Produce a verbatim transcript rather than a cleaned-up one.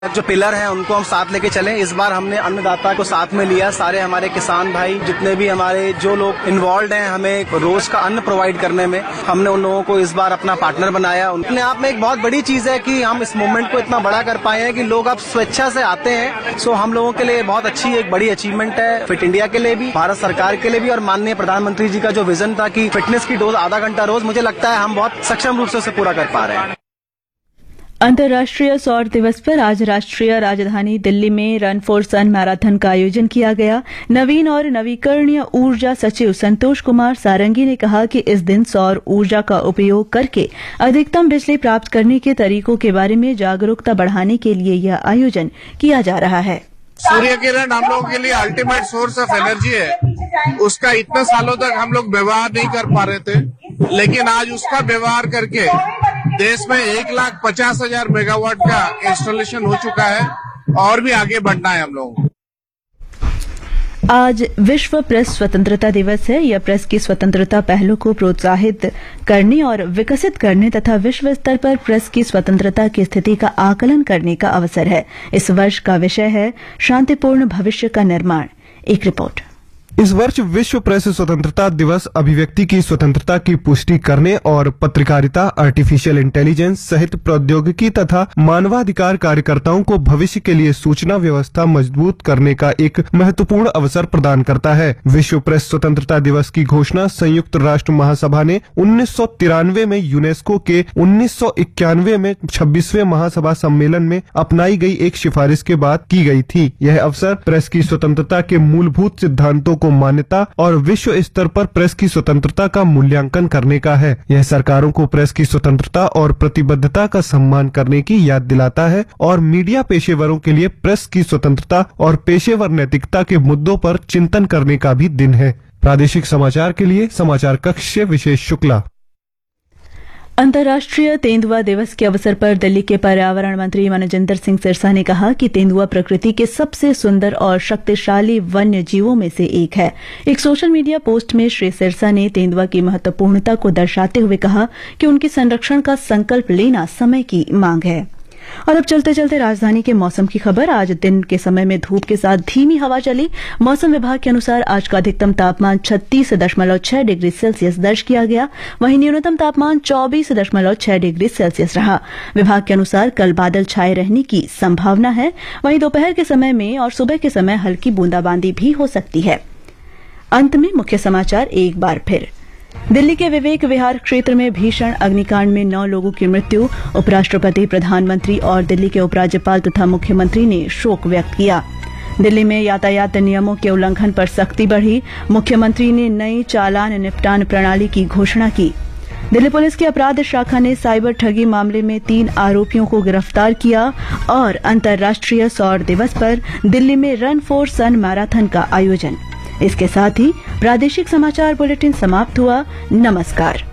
जो पिलर हैं उनको हम साथ लेके चलें। इस बार हमने अन्नदाता को साथ में लिया। सारे हमारे किसान भाई जितने भी हमारे जो लोग इन्वॉल्व हैं हमें रोज का अन्न प्रोवाइड करने में, हमने उन लोगों को इस बार अपना पार्टनर बनाया। अपने आप में एक बहुत बड़ी चीज है कि हम इस मूवमेंट को इतना बड़ा कर पाए हैं कि लोग अब स्वेच्छा से आते हैं। सो हम लोगों के लिए बहुत अच्छी एक बड़ी अचीवमेंट है, फिट इंडिया के लिए भी, भारत सरकार के लिए भी, और माननीय प्रधानमंत्री जी का जो विजन था कि फिटनेस की डोज आधा घंटा रोज, मुझे लगता है हम बहुत सक्षम रूप से उसे पूरा कर पा रहे हैं। अंतर्राष्ट्रीय सौर दिवस पर आज राष्ट्रीय राजधानी दिल्ली में रन फॉर सन मैराथन का आयोजन किया गया। नवीन और नवीकरणीय ऊर्जा सचिव संतोष कुमार सारंगी ने कहा कि इस दिन सौर ऊर्जा का उपयोग करके अधिकतम बिजली प्राप्त करने के तरीकों के बारे में जागरूकता बढ़ाने के लिए यह आयोजन किया जा रहा है। सूर्य किरण हम लोगों के लिए अल्टीमेट सोर्स ऑफ एनर्जी है। उसका इतने सालों तक हम लोग व्यवहार नहीं कर पा रहे थे, लेकिन आज उसका व्यवहार करके देश में एक लाख पचास हजार मेगावाट का इंस्टॉलेशन हो चुका है और भी आगे बढ़ना है हम लोगों को। आज विश्व प्रेस स्वतंत्रता दिवस है। यह प्रेस की स्वतंत्रता पहलों को प्रोत्साहित करने और विकसित करने तथा विश्व स्तर पर प्रेस की स्वतंत्रता की स्थिति का आकलन करने का अवसर है। इस वर्ष का विषय है शांतिपूर्ण भविष्य का निर्माण। एक रिपोर्ट। इस वर्ष विश्व प्रेस स्वतंत्रता दिवस अभिव्यक्ति की स्वतंत्रता की पुष्टि करने और पत्रकारिता, आर्टिफिशियल इंटेलिजेंस सहित प्रौद्योगिकी तथा मानवाधिकार कार्यकर्ताओं को भविष्य के लिए सूचना व्यवस्था मजबूत करने का एक महत्वपूर्ण अवसर प्रदान करता है। विश्व प्रेस स्वतंत्रता दिवस की घोषणा संयुक्त राष्ट्र महासभा ने उन्नीस सौ तिरानवे में यूनेस्को के उन्नीस सौ इक्यानवे में छब्बीसवें महासभा सम्मेलन में अपनाई गई एक सिफारिश के बाद की गई थी। यह अवसर प्रेस की स्वतंत्रता के मूलभूत सिद्धांतों को मान्यता और विश्व स्तर पर प्रेस की स्वतंत्रता का मूल्यांकन करने का है। यह सरकारों को प्रेस की स्वतंत्रता और प्रतिबद्धता का सम्मान करने की याद दिलाता है और मीडिया पेशेवरों के लिए प्रेस की स्वतंत्रता और पेशेवर नैतिकता के मुद्दों पर चिंतन करने का भी दिन है। प्रादेशिक समाचार के लिए समाचार कक्ष से विशेष शुक्ला। अंतर्राष्ट्रीय तेंदुआ दिवस के अवसर पर दिल्ली के पर्यावरण मंत्री मनजिंदर सिंह सिरसा ने कहा कि तेंदुआ प्रकृति के सबसे सुंदर और शक्तिशाली वन्य जीवों में से एक है। एक सोशल मीडिया पोस्ट में श्री सिरसा ने तेंदुआ की महत्वपूर्णता को दर्शाते हुए कहा कि उनके संरक्षण का संकल्प लेना समय की मांग है। और अब चलते चलते राजधानी के मौसम की खबर। आज दिन के समय में धूप के साथ धीमी हवा चली। मौसम विभाग के अनुसार आज का अधिकतम तापमान छत्तीस दशमलव छह डिग्री सेल्सियस दर्ज किया गया, वहीं न्यूनतम तापमान चौबीस दशमलव छह डिग्री सेल्सियस रहा। विभाग के अनुसार कल बादल छाए रहने की संभावना है, वहीं दोपहर के समय में और सुबह के समय हल्की बूंदाबांदी भी हो सकती है। अंत में मुख्य समाचार एक बार फिर। दिल्ली के विवेक विहार क्षेत्र में भीषण अग्निकांड में नौ लोगों की मृत्यु। उपराष्ट्रपति, प्रधानमंत्री और दिल्ली के उपराज्यपाल तथा मुख्यमंत्री ने शोक व्यक्त किया। दिल्ली में यातायात नियमों के उल्लंघन पर सख्ती बढ़ी। मुख्यमंत्री ने नई चालान निपटान प्रणाली की घोषणा की। दिल्ली पुलिस की अपराध शाखा ने साइबर ठगी मामले में तीन आरोपियों को गिरफ्तार किया। और अंतर्राष्ट्रीय सौर दिवस पर दिल्ली में रन फॉर सन मैराथन का आयोजन। इसके साथ ही प्रादेशिक समाचार बुलेटिन समाप्त हुआ। नमस्कार।